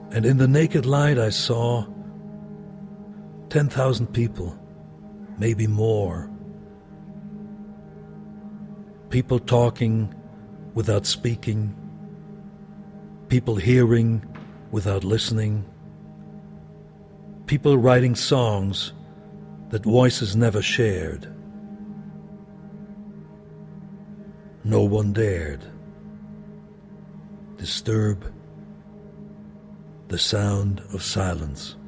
And in the naked light I saw 10,000 people, maybe more. People talking without speaking, people hearing without listening, people writing songs that voices never shared. No one dared disturb the sound of silence.